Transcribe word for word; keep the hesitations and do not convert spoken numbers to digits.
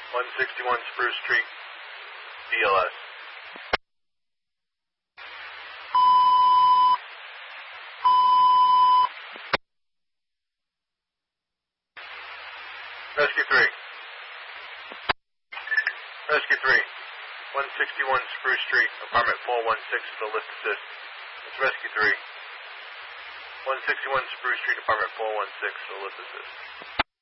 one sixty-one Spruce Street, B L S. Rescue three. Rescue three. one sixty-one Spruce Street, apartment four one six for lift assist. It's Rescue three. one sixty-one Spruce Street, apartment four one six for lift assist.